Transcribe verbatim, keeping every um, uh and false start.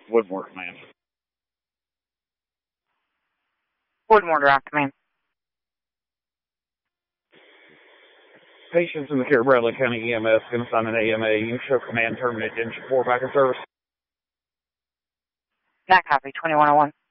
Woodmore Command. Woodmore Direct Command. Patients in the care of Bradley County E M S can assign an A M A. Show command terminate engine four back in service. That copy, twenty-one oh one.